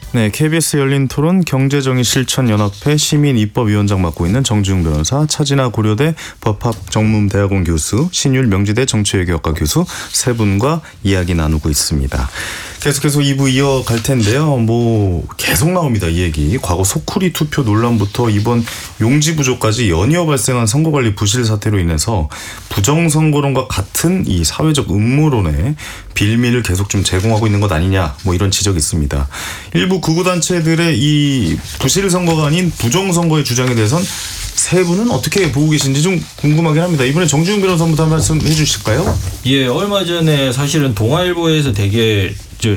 네, KBS 열린 토론 경제정의실천연합회 시민입법위원장 맡고 있는 정주영 변호사, 차진아 고려대 법학전문대학원 교수, 신율 명지대 정치외교학과 교수 세 분과 이야기 나누고 있습니다. 계속해서 2부 이어갈 텐데요. 계속 나옵니다, 이 얘기. 과거 소쿠리 투표 논란부터 이번 용지 부족까지 연이어 발생한 선거관리 부실 사태로 인해서 부정선거론과 같은 이 사회적 음모론에 빌미를 계속 좀 제공하고 있는 것 아니냐, 이런 지적이 있습니다. 일부 극우단체들의 이 부실 선거가 아닌 부정선거의 주장에 대해서는 세 분은 어떻게 보고 계신지 좀 궁금하긴 합니다. 이번에 정주영 변호사부터 한 말씀 해주실까요? 예, 얼마 전에 사실은 동아일보에서 되게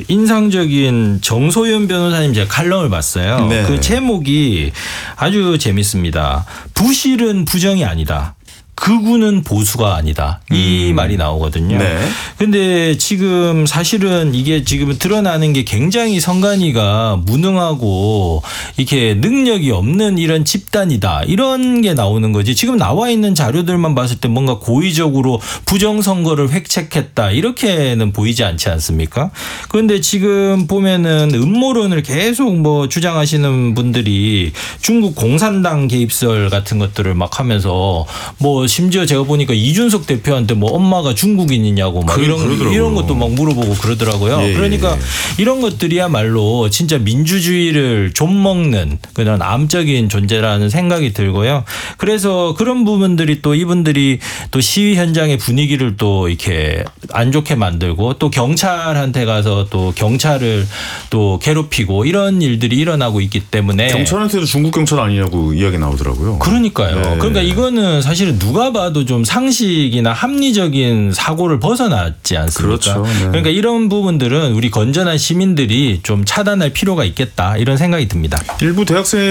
인상적인 정소연 변호사님 제가 칼럼을 봤어요. 네. 그 제목이 아주 재밌습니다. 부실은 부정이 아니다. 극우는 보수가 아니다. 이 말이 나오거든요. 네. 근데 지금 사실은 이게 지금 드러나는 게 굉장히 선관위가 무능하고 이렇게 능력이 없는 이런 집단이다. 이런 게 나오는 거지. 지금 나와 있는 자료들만 봤을 때 뭔가 고의적으로 부정선거를 획책했다. 이렇게는 보이지 않지 않습니까? 그런데 지금 보면은 음모론을 계속 주장하시는 분들이 중국 공산당 개입설 같은 것들을 막 하면서 심지어 제가 보니까 이준석 대표한테 엄마가 중국인이냐고 이런 것도 막 물어보고 그러더라고요. 예, 그러니까 이런 것들이야말로 진짜 민주주의를 좀먹는 그런 암적인 존재라는 생각이 들고요. 그래서 그런 부분들이 또 이분들이 또 시위 현장의 분위기를 또 이렇게 안 좋게 만들고 또 경찰한테 가서 또 경찰을 또 괴롭히고 이런 일들이 일어나고 있기 때문에 경찰한테도 중국 경찰 아니냐고 이야기 나오더라고요. 그러니까요. 네. 그러니까 이거는 사실은 누가 봐도 좀 상식이나 합리적인 사고를 벗어났지 않습니까? 그렇죠. 네. 그러니까 이런 부분들은 우리 건전한 시민들이 좀 차단할 필요가 있겠다 이런 생각이 듭니다. 일부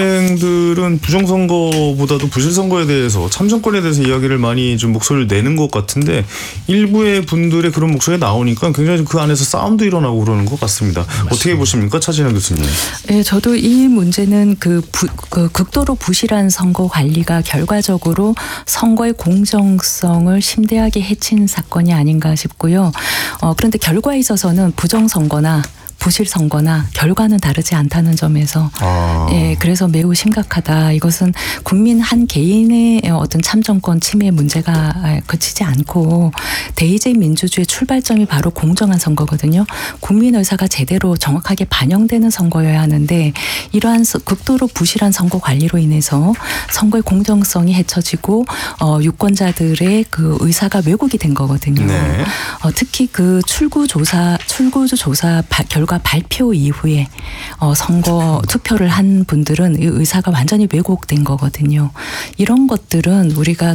대학생들은 부정선거보다도 부실선거에 대해서 참정권에 대해서 이야기를 많이 좀 목소리를 내는 것 같은데 일부의 분들의 그런 목소리가 나오니까 굉장히 그 안에서 싸움도 일어나고 그러는 것 같습니다. 맞습니다. 어떻게 보십니까? 차진아 교수님. 네, 저도 이 문제는 극도로 부실한 선거 관리가 결과적으로 선거의 공정성을 심대하게 해친 사건이 아닌가 싶고요. 그런데 결과에 있어서는 부정선거나 부실 선거나 결과는 다르지 않다는 점에서 예, 그래서 매우 심각하다. 이것은 국민 한 개인의 어떤 참정권 침해 문제가 그치지 않고 대의제 민주주의 출발점이 바로 공정한 선거거든요. 국민 의사가 제대로 정확하게 반영되는 선거여야 하는데 이러한 극도로 부실한 선거 관리로 인해서 선거의 공정성이 해쳐지고 유권자들의 그 의사가 왜곡이 된 거거든요. 네. 특히 그 출구조사 결과 발표 이후에 선거 투표를 한 분들은 이 의사가 완전히 왜곡된 거거든요. 이런 것들은 우리가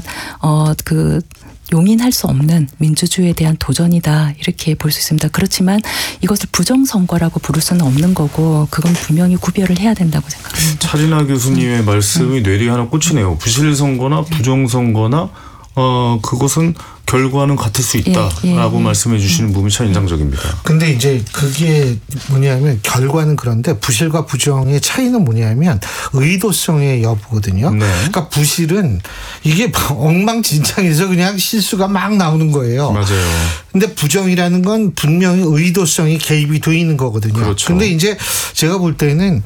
용인할 수 없는 민주주의에 대한 도전이다 이렇게 볼 수 있습니다. 그렇지만 이것을 부정선거라고 부를 수는 없는 거고 그건 분명히 구별을 해야 된다고 생각합니다. 차진아 교수님의 말씀이 뇌리에 하나 꽂히네요. 부실선거나 부정선거나 그것은 결과는 같을 수 있다라고 말씀해 주시는 부분이 참 인상적입니다. 근데 이제 그게 뭐냐면 결과는 그런데 부실과 부정의 차이는 뭐냐면 의도성의 여부거든요. 네. 그러니까 부실은 이게 엉망진창에서 그냥 실수가 막 나오는 거예요. 맞아요. 근데 부정이라는 건 분명히 의도성이 개입이 돼 있는 거거든요. 그렇죠. 근데 이제 제가 볼 때는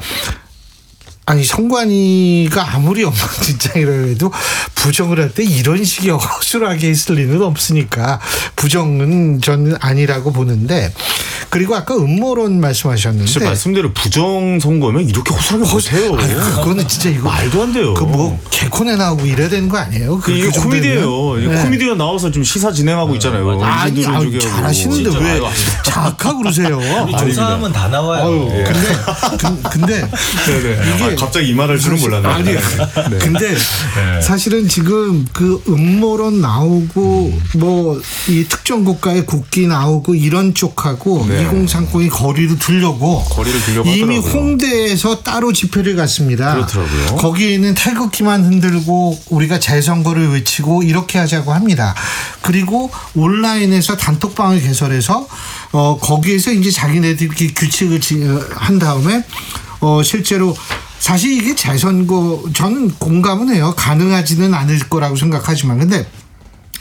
선관위가 아무리 엉망진창이라고 해도 부정을 할 때 이런 식의 허술하게 했을 리는 없으니까 부정은 저는 아니라고 보는데 그리고 아까 음모론 말씀하셨는데 진짜 말씀대로 부정선거면 이렇게 허술하게 못해요. 그거는 진짜 이거 말도 안 돼요. 개콘에 나오고 이래야 되는 거 아니에요? 이게 코미디예요. 네. 코미디가 나와서 좀 시사 진행하고 있잖아요. 잘하시는데 왜 자학하고 그러세요? 우리 조사하면 다 나와요. 근데 이게 갑자기 이 말할 줄은 몰랐네요. 아니요. 네. 근데 사실은 지금 그 음모론 나오고 이 특정 국가의 국기 나오고 이런 쪽하고 2030이 거리를 두려고 이미 하더라고요. 홍대에서 따로 집회를 갔습니다. 그렇더라고요. 거기에는 태극기만 흔들고 우리가 재선거를 외치고 이렇게 하자고 합니다. 그리고 온라인에서 단톡방을 개설해서 거기에서 이제 자기네들끼리 규칙을 한 다음에 실제로 사실 이게 재선거 저는 공감은 해요. 가능하지는 않을 거라고 생각하지만 근데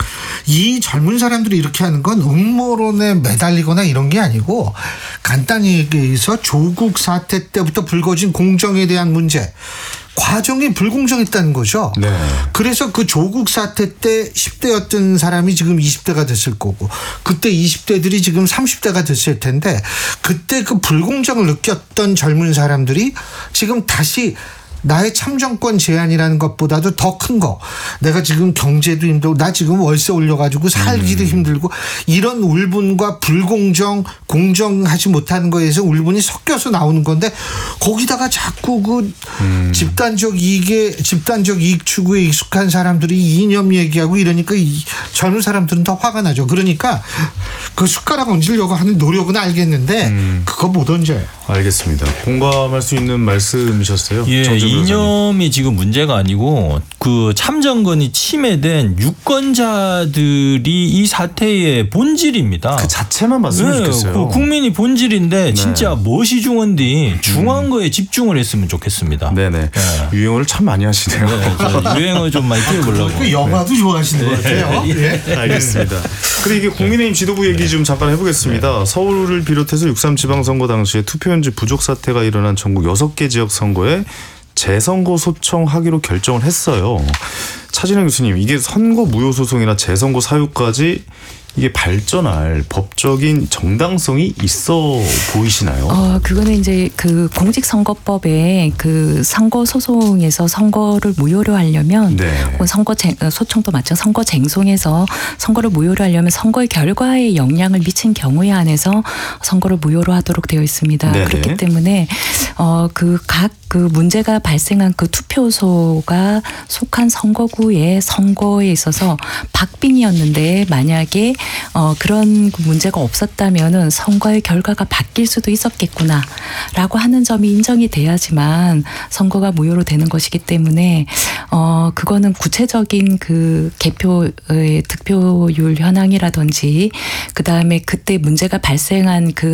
이 젊은 사람들이 이렇게 하는 건 음모론에 매달리거나 이런 게 아니고 간단히 얘기해서 조국 사태 때부터 불거진 공정에 대한 문제. 과정이 불공정했다는 거죠. 네. 그래서 그 조국 사태 때 10대였던 사람이 지금 20대가 됐을 거고 그때 20대들이 지금 30대가 됐을 텐데 그때 그 불공정을 느꼈던 젊은 사람들이 지금 다시 나의 참정권 제한이라는 것보다도 더 큰 거. 내가 지금 경제도 힘들고 나 지금 월세 올려가지고 살기도 힘들고 이런 울분과 불공정 공정하지 못하는 거에서 울분이 섞여서 나오는 건데 거기다가 자꾸 그 집단적 이익 추구에 익숙한 사람들이 이념 얘기하고 이러니까 이 젊은 사람들은 더 화가 나죠. 그러니까 그 숟가락 얹으려고 하는 노력은 알겠는데 그거 못 얹어요. 알겠습니다. 공감할 수 있는 말씀이셨어요. 예, 정준우 변호사님. 이념이 지금 문제가 아니고 그 참정권이 침해된 유권자들이 이 사태의 본질입니다. 그 자체만 봤으면 좋겠어요. 그 국민이 본질인데 진짜 무엇이 중요한지 중요한 거에 집중을 했으면 좋겠습니다. 네네. 유행어를 참 많이 하시네요. 유행어 좀 많이 띄워보려고. 그 영화도 좋아하시는 것 같아요. 예. 알겠습니다. 그리고 이게 국민의힘 지도부 얘기 좀 잠깐 해보겠습니다. 서울을 비롯해서 6.3 지방선거 당시에 투표용지 부족 사태가 일어난 전국 6개 지역 선거에 재선거 소청하기로 결정을 했어요. 차진영 교수님, 이게 선거 무효 소송이나 재선거 사유까지 이게 발전할 법적인 정당성이 있어 보이시나요? 그거는 이제 그 공직선거법에 그 선거 소송에서 선거를 무효로 하려면 혹은 소청도 마찬가지 선거 쟁송에서 선거를 무효로 하려면 선거의 결과에 영향을 미친 경우에 한해서 선거를 무효로 하도록 되어 있습니다. 네네. 그렇기 때문에 그 문제가 발생한 그 투표소가 속한 선거구의 선거에 있어서 박빙이었는데 만약에 그런 문제가 없었다면은 선거의 결과가 바뀔 수도 있었겠구나라고 하는 점이 인정이 돼야지만 선거가 무효로 되는 것이기 때문에 그거는 구체적인 그 개표의 득표율 현황이라든지 그 다음에 그때 문제가 발생한 그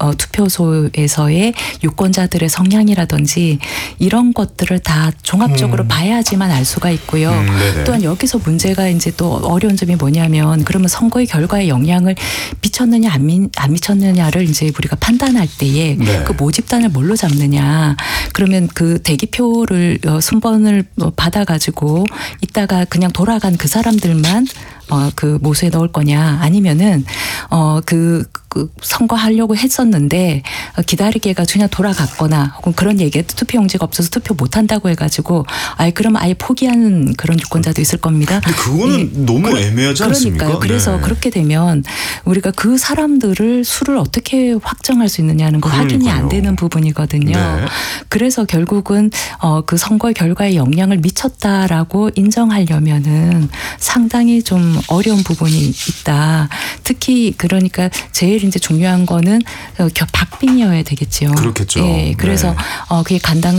투표소에서의 유권자들의 성향이라든지 이런 것들을 다 종합적으로 봐야지만 알 수가 있고요. 또한 여기서 문제가 이제 또 어려운 점이 뭐냐면 그러면 선거의 결과에 영향을 미쳤느냐 안 미쳤느냐를 이제 우리가 판단할 때에 그 모집단을 뭘로 잡느냐. 그러면 그 대기표를 순번을 받아가지고 이따가 그냥 돌아간 그 사람들만 그 모수에 넣을 거냐 아니면은 그 선거하려고 했었는데 기다리게 해가지고 그냥 돌아갔거나 혹은 그런 얘기에 투표용지가 없어서 투표 못한다고 해가지고 그러면 아예 포기하는 그런 유권자도 있을 겁니다. 근데 그거는 너무 애매하지 않습니까? 그러니까요. 그래서 그렇게 되면 우리가 그 사람들을 수를 어떻게 확정할 수 있느냐는 거 확인이 안 되는 부분이거든요. 네. 그래서 결국은 그 선거의 결과에 영향을 미쳤다라고 인정하려면은 상당히 좀 어려운 부분이 있다. 특히 그러니까 제일 이제 중요한 거는 박빙이어야 되겠지요. 그렇겠죠. 예, 그래서 그게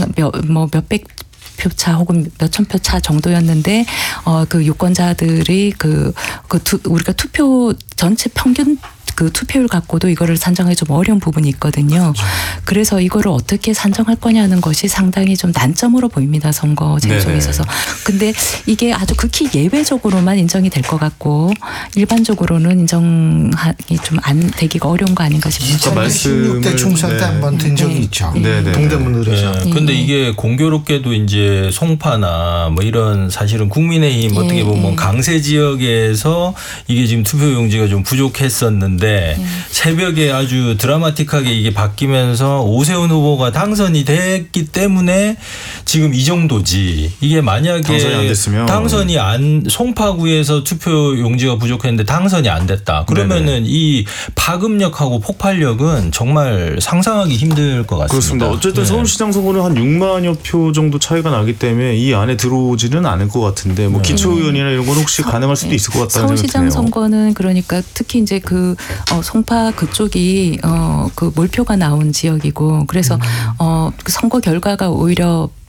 몇백 표차 혹은 몇천 표 차 정도였는데 그 유권자들이 우리가 투표 전체 평균 그 투표율 갖고도 이거를 산정하기 좀 어려운 부분이 있거든요. 그렇죠. 그래서 이거를 어떻게 산정할 거냐는 것이 상당히 좀 난점으로 보입니다. 선거 쟁송에 있어서. 근데 이게 아주 극히 예외적으로만 인정이 될 것 같고 일반적으로는 인정하기 좀 안 되기가 어려운 거 아닌가 싶습니다. 2016대 총선 때 한 번 된 적이 있죠. 동대문을에서. 근데 이게 공교롭게도 이제 송파나 뭐 이런 사실은 국민의힘 어떻게 보면 강세 지역에서 이게 지금 투표용지가 좀 부족했었는데 새벽에 아주 드라마틱하게 이게 바뀌면서 오세훈 후보가 당선이 됐기 때문에 지금 이 정도지. 이게 만약에 당선이 안 됐으면 송파구에서 투표 용지가 부족했는데 당선이 안 됐다. 그러면은 이 파급력하고 폭발력은 정말 상상하기 힘들 것 같습니다. 그렇습니다. 어쨌든 서울시장 선거는 한 6만여 표 정도 차이가 나기 때문에 이 안에 들어오지는 않을 것 같은데 뭐 기초의원이나 이런 건 혹시 가능할 수도 있을 것 같다는 생각이 서울시장 드네요. 선거는 그러니까 특히 이제 그 송파 그쪽이 그 몰표가 나온 지역이고 그래서 그 선거 결과가 오히려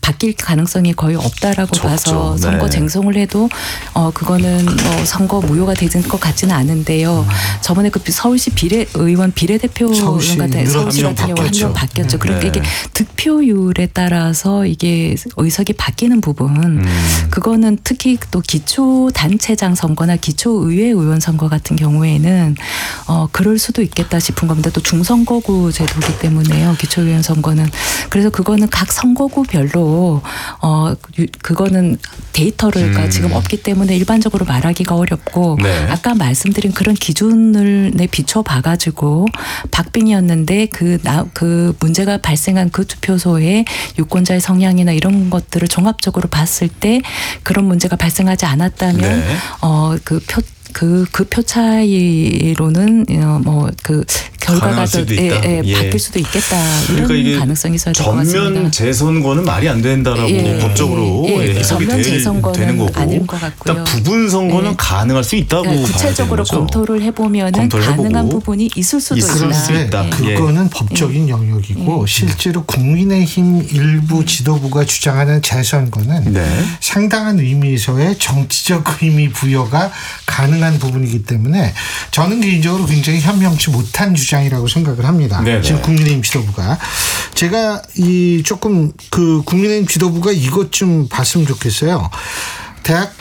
바뀔 가능성이 거의 없다라고 적죠. 봐서 선거 네. 쟁송을 해도 그거는 뭐 선거 무효가 되는 것 같지는 않은데요. 저번에 그 서울시 의원 비례대표 서울시 의원 같은 서울시 한 명 같은 경우 한 바뀌었죠. 명 바뀌었죠. 네. 그러니까 이게 득표율에 따라서 이게 의석이 바뀌는 부분 그거는 특히 또 기초단체장 선거나 기초의회 의원 선거 같은 경우에는 그럴 수도 있겠다 싶은 겁니다. 또 중선거구 제도이기 때문에요. 기초의원 선거는. 그래서 그거는 각 선거구별로 그거는 데이터가 지금 없기 때문에 일반적으로 말하기가 어렵고 네. 아까 말씀드린 그런 기준을 비춰봐가지고 박빙이었는데 그 문제가 발생한 그 투표소의 유권자의 성향이나 이런 것들을 종합적으로 봤을 때 그런 문제가 발생하지 않았다면 네. 그 표 차이로는 결과가 가능할 수도 있다. 바뀔 수도 있겠다 이런 그러니까 이게 가능성이 있어야 될 것 같습니다. 전면 재선거는 말이 안 된다라고 법적으로 해석이 전면 되는 재선거는 거고 아닐 것 같고요. 일단 부분 선거는 네. 가능할 수 있다고 그러니까 구체적으로 봐야 되는 거죠. 검토를 해보면은 검토를 해보고 가능한 부분이 있을 수도 있을 수 있다. 그거는 법적인 영역이고 실제로 국민의힘 일부 지도부가 주장하는 재선거는 네. 상당한 의미에서의 정치적 의미 부여가 가능한 부분이기 때문에 저는 개인적으로 굉장히 현명치 못한 주장이라고 생각을 합니다. 네네. 지금 국민의힘 지도부가 제가 조금 그 국민의힘 지도부가 이것 좀 봤으면 좋겠어요. 대학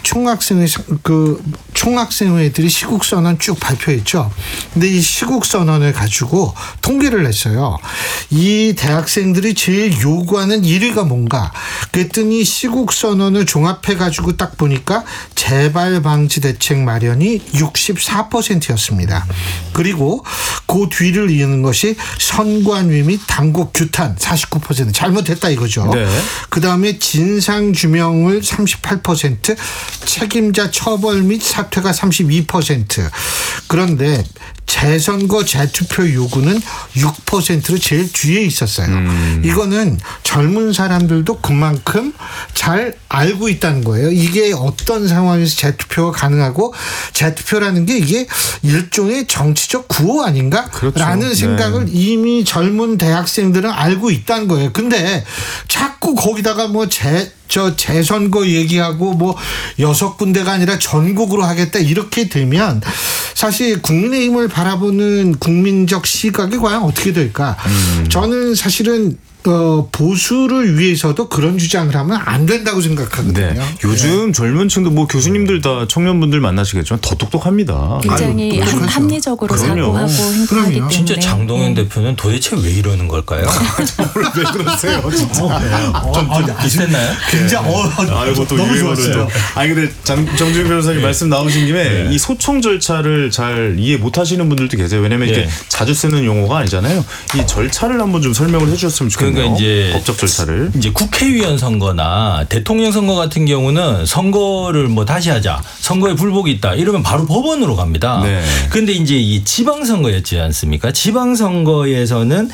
총학생회들이 시국선언 쭉 발표했죠. 근데 이 시국선언을 가지고 통계를 냈어요. 이 대학생들이 제일 요구하는 1위가 뭔가. 그랬더니 시국선언을 종합해가지고 딱 보니까 재발 방지 대책 마련이 64%였습니다. 그리고 그 뒤를 이은 것이 선관위 및 당국 규탄 49%. 잘못했다 이거죠. 네. 그다음에 진상규명을 38%, 책임자 처벌 및 사퇴가 32%. 그런데 재선거 재투표 요구는 6%로 제일 뒤에 있었어요. 이거는 젊은 사람들도 그만큼 잘 알고 있다는 거예요. 이게 어떤 상황에서 재투표가 가능하고 재투표라는 게 이게 일종의 정치적 구호 아닌가? 그렇죠. 라는 생각을 이미 젊은 대학생들은 알고 있다는 거예요. 근데 자꾸 거기다가 재선거 얘기하고 6군데가 아니라 전국으로 하겠다 이렇게 되면 사실 국민의힘을 바라보는 국민적 시각이 과연 어떻게 될까? 저는 사실은 보수를 위해서도 그런 주장을 하면 안 된다고 생각하거든요. 네. 요즘 젊은 층도 교수님들 다 청년분들 만나시겠지만 더 똑똑합니다. 굉장히 그렇죠. 합리적으로 그럼요. 사고하고 행동하기 그럼요. 때문에 진짜 장동현 대표는 도대체 왜 이러는 걸까요? 왜 그러세요, 진짜? 좀 비슷했나요? 굉장히 아이고 또 너무 유행어를 좋았어요. 아니 근데 정준 변호사님 말씀 나오신 김에 이 소총 절차를 잘 이해 못하시는 분들도 계세요. 왜냐하면 이렇게 자주 쓰는 용어가 아니잖아요. 이 절차를 한번 좀 설명을 해주셨으면 좋겠네요. 그러니까 이제 법적 절차를. 이제 국회의원 선거나 대통령 선거 같은 경우는 선거를 다시 하자, 선거에 불복이 있다 이러면 바로 법원으로 갑니다. 네. 그런데 이제 이 지방선거였지 않습니까? 지방선거에서는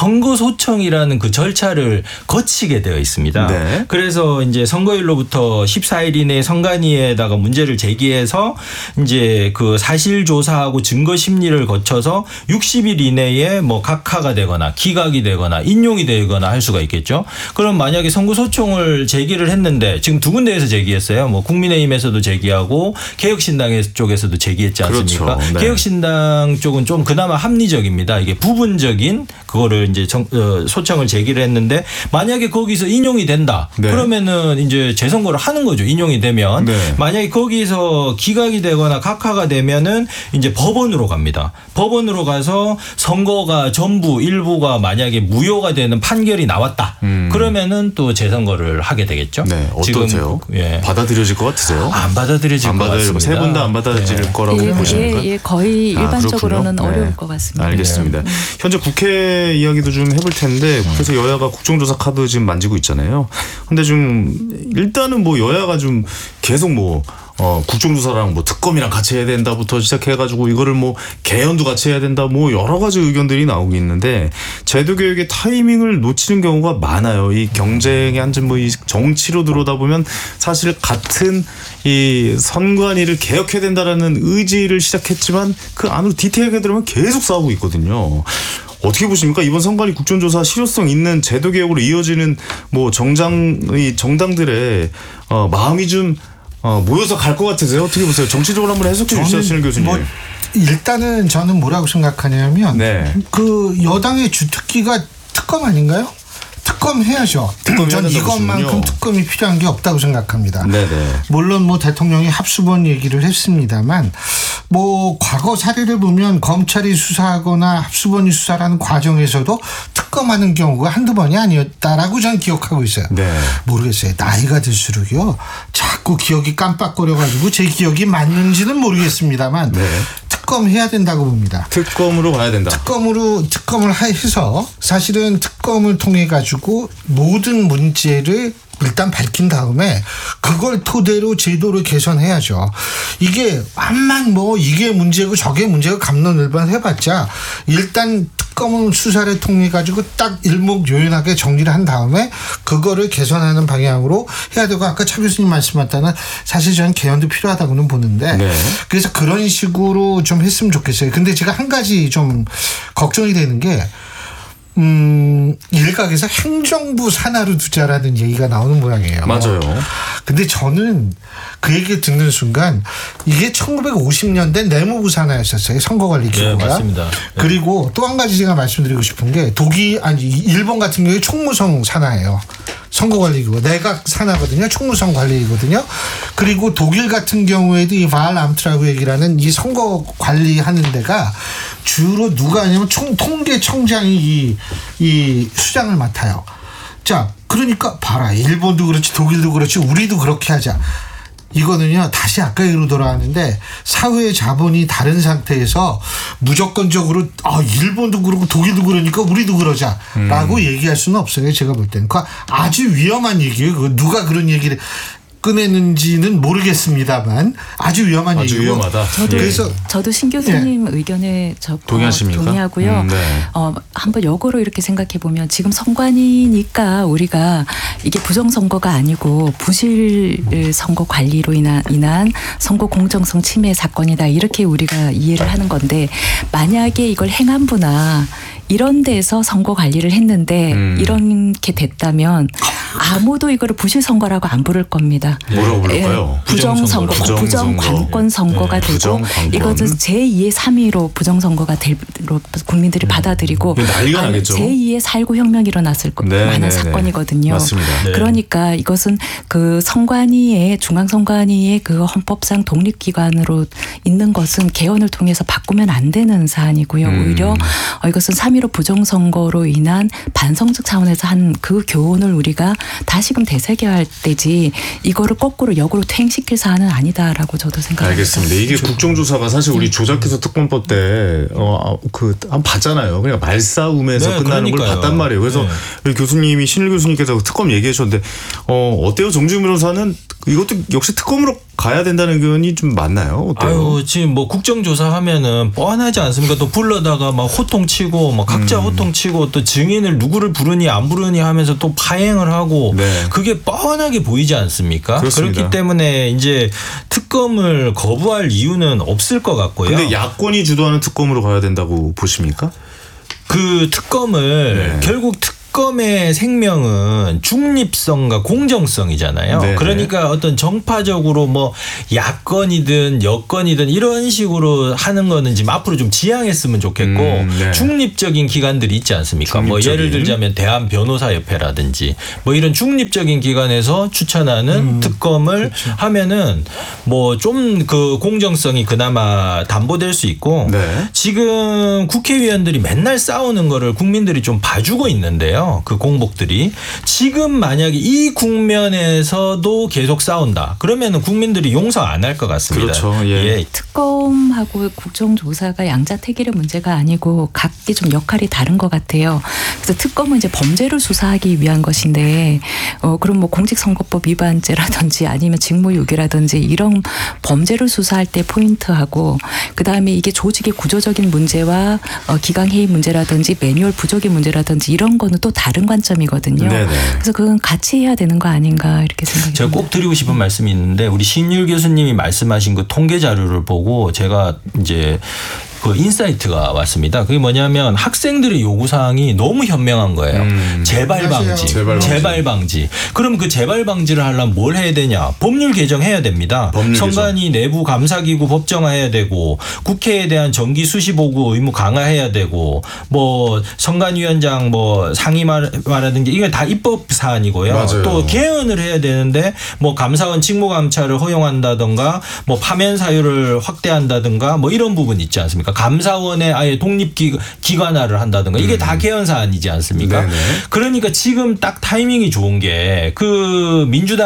선거소청이라는 그 절차를 거치게 되어 있습니다. 네. 그래서 이제 선거일로부터 14일 이내에 선관위에다가 문제를 제기해서 이제 그 사실조사하고 증거심리를 거쳐서 60일 이내에 각하가 되거나 기각이 되거나 인용이 되거나 할 수가 있겠죠. 그럼 만약에 선거소총을 제기를 했는데 지금 두 군데에서 제기했어요. 국민의힘에서도 제기하고 개혁신당 쪽에서도 제기했지 않습니까? 그렇죠. 네. 개혁신당 쪽은 좀 그나마 합리적입니다. 이게 부분적인 그거를 이제 소청을 제기를 했는데 만약에 거기서 인용이 된다. 네. 그러면은 이제 재선거를 하는 거죠. 인용이 되면. 네. 만약에 거기서 기각이 되거나 각하가 되면은 이제 법원으로 갑니다. 법원으로 가서 선거가 전부 일부가 만약에 무효가 되는 판결이 나왔다. 그러면은 또 재선거를 하게 되겠죠. 네, 어떠세요? 지금 받아들여질 것 같으세요? 안 받아들여질 것 같습니다. 세 분 다 안 받아들일 거라고 보십니까? 거의 일반적으로는 그렇군요. 어려울 네. 것 같습니다. 알겠습니다. 현재 국회 이야기도 좀 해볼 텐데 국회에서 여야가 국정조사 카드 지금 만지고 있잖아요. 근데 좀 일단은 여야가 좀 계속 국정조사랑 특검이랑 같이 해야 된다부터 시작해가지고 이거를 개헌도 같이 해야 된다 여러 가지 의견들이 나오고 있는데 제도개혁의 타이밍을 놓치는 경우가 많아요. 이 경쟁의 한점 이 정치로 들어오다 보면 사실 같은 이 선관위를 개혁해야 된다라는 의지를 시작했지만 그 안으로 디테일하게 들어오면 계속 싸우고 있거든요. 어떻게 보십니까? 이번 선관위 국정조사 실효성 있는 제도 개혁으로 이어지는 뭐 정당들의 마음이 좀 모여서 갈 것 같으세요? 어떻게 보세요? 정치적으로 한번 해석해 주시죠, 신일 교수님. 일단은 저는 뭐라고 생각하냐면 네. 그 여당의 주특기가 특검 아닌가요? 특검 해야죠. 전 이것만큼 특검이 필요한 게 없다고 생각합니다. 네네. 물론 뭐 대통령이 합수본 얘기를 했습니다만 뭐 과거 사례를 보면 검찰이 수사하거나 합수본이 수사하는 과정에서도 특검하는 경우가 한두 번이 아니었다라고 저는 기억하고 있어요. 네. 모르겠어요. 나이가 들수록요. 자꾸 기억이 깜빡거려가지고 제 기억이 맞는지는 모르겠습니다만 네. 특검해야 된다고 봅니다. 특검으로 가야 된다. 특검을 해서 사실은 특검을 통해 가지고 모든 문제를 일단 밝힌 다음에 그걸 토대로 제도를 개선해야죠. 이게 암만 뭐 이게 문제고 저게 문제고 갑론을반 해봤자 일단 특검은 수사를 통해 가지고 딱 일목요연하게 정리를 한 다음에 그거를 개선하는 방향으로 해야 되고 아까 차 교수님 말씀하셨다는 사실 저는 개헌도 필요하다고는 보는데 네. 그래서 그런 식으로 좀 했으면 좋겠어요. 근데 제가 한 가지 좀 걱정이 되는 게 일각에서 행정부 산하로 두자라는 얘기가 나오는 모양이에요. 맞아요. 근데 저는 그 얘기를 듣는 순간 이게 1950년대 내무부 산하였었어요. 선거관리기구가. 네, 맞습니다. 그리고 또 한 가지 제가 말씀드리고 싶은 게 일본 같은 경우에 총무성 산하예요. 선거관리기구 내각 산하거든요. 총무성 관리거든요. 그리고 독일 같은 경우에도 이 바알암트라고 얘기를 하는 이 선거 관리하는 데가 주로 누가 하냐면 통계청장이 이 수장을 맡아요. 자, 그러니까 봐라. 일본도 그렇지 독일도 그렇지 우리도 그렇게 하자. 이거는요 다시 아까 얘기로 돌아가는데 사회의 자본이 다른 상태에서 무조건적으로 일본도 그러고 독일도 그러니까 우리도 그러자라고 얘기할 수는 없어요. 제가 볼 때는 그러니까 아주 위험한 얘기예요. 누가 그런 얘기를 꺼내는지는 모르겠습니다만 아주 위험한 아주 얘기고. 위험하다. 저도 신 교수님 의견에 동의하십니까? 동의하고요. 네. 한번 역으로 이렇게 생각해 보면 지금 선관위니까 우리가 이게 부정선거가 아니고 부실 선거 관리로 인한 선거 공정성 침해 사건이다 이렇게 우리가 이해를 하는 건데 만약에 이걸 행안부나 이런 데서 선거 관리를 했는데 이렇게 됐다면 아무도 이거를 부실 선거라고 안 부를 겁니다. 뭐라고 부를까요? 부정선거, 부정관권 선거가 되고 부정관권. 이것은 제2의 3위로 부정선거가 될 국민들이 받아들이고 난리가 나겠죠. 제2의 4.19 혁명이 일어났을 만한 사건이거든요. 맞습니다. 네. 그러니까 이것은 그 선관위의 중앙선관위의 그 헌법상 독립기관으로 있는 것은 개헌을 통해서 바꾸면 안 되는 사안이고요. 오히려 이것은 3.15 부정선거로 인한 반성적 차원에서 한 그 교훈을 우리가 다시금 되새겨야 할 때지 이거를 거꾸로 역으로 퇴행시킬 사안은 아니다라고 저도 생각합니다. 알겠습니다. 이게 국정조사가 사실 우리 조작해서 특검법 때 한번 봤잖아요. 그러니까 말싸움에서 네, 끝나는 걸 그러니까요. 봤단 말이에요. 그래서 네. 우리 교수님이 신일 교수님께서 특검 얘기하셨는데 어때요? 정주영 변호사는 이것도 역시 특검으로 가야 된다는 의견이 좀 많나요? 어때요? 지금 뭐 국정조사 하면은 뻔하지 않습니까? 또 불러다가 막 호통치고 막 각자 호통치고 또 증인을 누구를 부르니 안 부르니 하면서 또 파행을 하고 네. 그게 뻔하게 보이지 않습니까? 그렇습니다. 그렇기 때문에 이제 특검을 거부할 이유는 없을 것 같고요. 근데 야권이 주도하는 특검으로 가야 된다고 보십니까? 그 특검을 네. 결국 특검의 생명은 중립성과 공정성이잖아요. 네네. 그러니까 어떤 정파적으로 뭐 야권이든 여권이든 이런 식으로 하는 거는 지금 앞으로 좀 지양했으면 좋겠고 네. 중립적인 기관들이 있지 않습니까? 뭐 중립적인. 예를 들자면 대한변호사협회라든지 뭐 이런 중립적인 기관에서 추천하는 특검을 하면은 뭐 좀 그 공정성이 그나마 담보될 수 있고 네. 지금 국회의원들이 맨날 싸우는 거를 국민들이 좀 봐주고 있는데요. 그 공복들이 지금 만약에 이 국면에서도 계속 싸운다. 그러면은 국민들이 용서 안 할 것 같습니다. 그렇죠. 예. 특검하고 국정조사가 양자택일의 문제가 아니고 각기 좀 역할이 다른 것 같아요. 그래서 특검은 이제 범죄를 수사하기 위한 것인데 그럼 뭐 공직선거법 위반죄라든지 아니면 직무유기라든지 이런 범죄를 수사할 때 포인트하고 그다음에 이게 조직의 구조적인 문제와 기강해임 문제라든지 매뉴얼 부족의 문제라든지 이런 거는 또 다른 관점이거든요. 네네. 그래서 그건 같이 해야 되는 거 아닌가 이렇게 생각합니다. 제가 꼭 드리고 싶은 말씀이 있는데 우리 신율 교수님이 말씀하신 그 통계 자료를 보고 제가 이제 그 인사이트가 왔습니다. 그게 뭐냐면 학생들의 요구 사항이 너무 현명한 거예요. 재발 방지, 재발 방지. 그럼 그 재발 방지를 하려면 뭘 해야 되냐? 법률 개정해야 됩니다. 선관위 내부 감사기구 법정화해야 되고 국회에 대한 정기 수시 보고 의무 강화해야 되고 뭐 선관위원장 뭐 상임 말하든지 이건 다 입법 사안이고요. 맞아요. 또 개헌을 해야 되는데 뭐 감사원 직무 감찰을 허용한다든가 뭐 파면 사유를 확대한다든가 뭐 이런 부분 있지 않습니까? 감사원의 아예 독립기관화를 한다든가 이게 다 개헌 사안이지 않습니까? 네네. 그러니까 지금 딱 타이밍이 좋은 게 그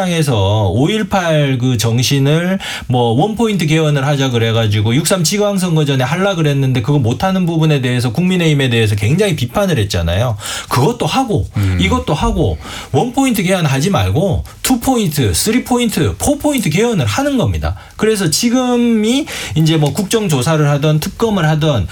민주당에서 5.18 그 정신을 뭐 원포인트 개헌을 하자 그래가지고 6.3 지방선거 전에 하려 그랬는데 그거 못하는 부분에 대해서 국민의힘에 대해서 굉장히 비판을 했잖아요. 그것도 하고 이것도 하고 원포인트 개헌하지 말고 2포인트, 3포인트, 4포인트 개헌을 하는 겁니다. 그래서 지금이 이제 뭐 국정조사를 하던 특검을 하던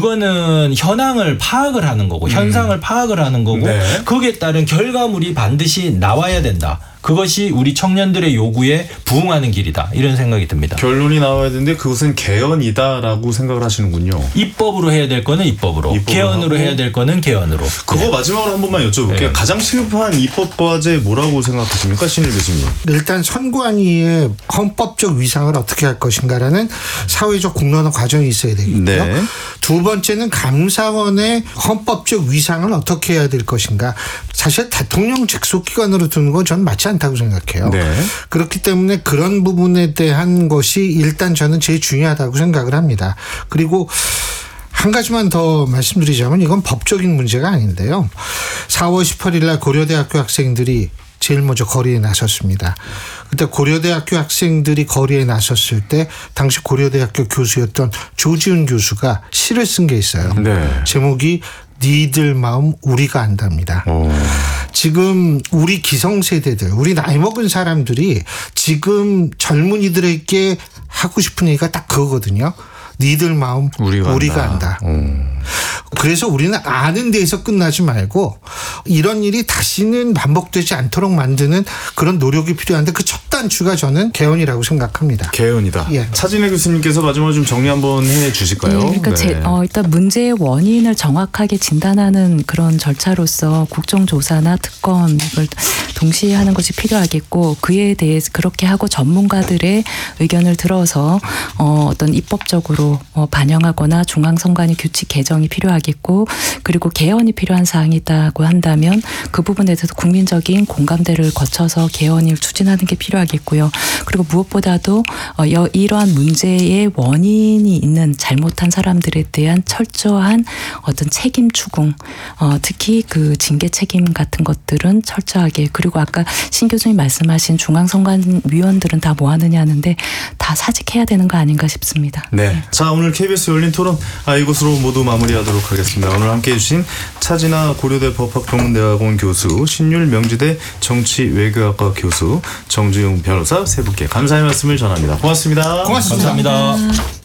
그거는 현황을 파악을 하는 거고 현상을 파악을 하는 거고 네. 거기에 따른 결과물이 반드시 나와야 된다. 그것이 우리 청년들의 요구에 부응하는 길이다. 이런 생각이 듭니다. 결론이 나와야 되는데 그것은 개헌이다라고 생각을 하시는군요. 입법으로 해야 될 거는 입법으로, 개헌으로 해야 될 거는 개헌으로. 그거 마지막으로 한 번만 여쭤볼게요. 네. 가장 시급한 입법 과제 뭐라고 생각하십니까, 신일 교수님? 일단 선관위의 헌법적 위상을 어떻게 할 것인가라는 사회적 공론화 과정이 있어야 되겠고요. 네. 두 번째는 감사원의 헌법적 위상을 어떻게 해야 될 것인가. 사실 대통령 직속기관으로 두는 건 저는 맞지 않다고 생각해요. 네. 그렇기 때문에 그런 부분에 대한 것이 일단 저는 제일 중요하다고 생각을 합니다. 그리고 한 가지만 더 말씀드리자면 이건 법적인 문제가 아닌데요. 4월 18일 날 고려대학교 학생들이 제일 먼저 거리에 나섰습니다. 그때 고려대학교 학생들이 거리에 나섰을 때 당시 고려대학교 교수였던 조지훈 교수가 시를 쓴 게 있어요. 네. 제목이 니들 마음 우리가 안답니다. 지금 우리 기성세대들, 우리 나이 먹은 사람들이 지금 젊은이들에게 하고 싶은 얘기가 딱 그거거든요. 니들 마음 우리가 안다. 그래서 우리는 아는 데에서 끝나지 말고 이런 일이 다시는 반복되지 않도록 만드는 그런 노력이 필요한데 그 첫 단추가 저는 개헌이라고 생각합니다. 개헌이다. 예. 차진혜 교수님께서 마지막으로 좀 정리 한번 해 주실까요? 그러니까 일단 문제의 원인을 정확하게 진단하는 그런 절차로서 국정조사나 특검을 동시에 하는 것이 필요하겠고 그에 대해서 그렇게 하고 전문가들의 의견을 들어서 어떤 입법적으로 반영하거나 중앙선관위 규칙 개정이 필요하겠고 그리고 개헌이 필요한 사항이 있다고 한다면 그 부분에 대해서 국민적인 공감대를 거쳐서 개헌을 추진하는 게 필요하겠고요. 그리고 무엇보다도 이러한 문제의 원인이 있는 잘못한 사람들에 대한 철저한 어떤 책임 추궁, 특히 그 징계 책임 같은 것들은 철저하게 그리고 아까 신 교수님 말씀하신 중앙선관위원들은 다 뭐 하느냐 하는데 다 사직해야 되는 거 아닌가 싶습니다. 네. 자, 오늘 KBS 열린 토론 이것으로 모두 마무리하도록 하겠습니다. 오늘 함께해 주신 차진아 고려대 법학전문대학원 교수, 신율 명지대 정치외교학과 교수, 정주영 변호사 세 분께 감사의 말씀을 전합니다. 고맙습니다. 감사합니다.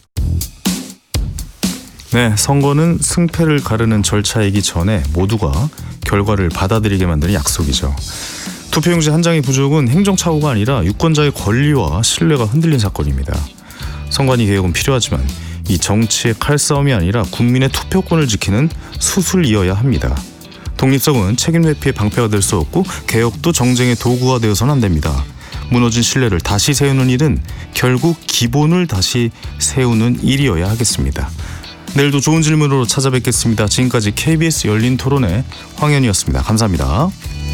네, 선거는 승패를 가르는 절차이기 전에 모두가 결과를 받아들이게 만드는 약속이죠. 투표용지 한 장의 부족은 행정착오가 아니라 유권자의 권리와 신뢰가 흔들린 사건입니다. 선관위 개혁은 필요하지만 이 정치의 칼싸움이 아니라 국민의 투표권을 지키는 수술이어야 합니다. 독립성은 책임 회피의 방패가 될 수 없고 개혁도 정쟁의 도구가 되어서는 안 됩니다. 무너진 신뢰를 다시 세우는 일은 결국 기본을 다시 세우는 일이어야 하겠습니다. 내일도 좋은 질문으로 찾아뵙겠습니다. 지금까지 KBS 열린 토론의 황현이었습니다. 감사합니다.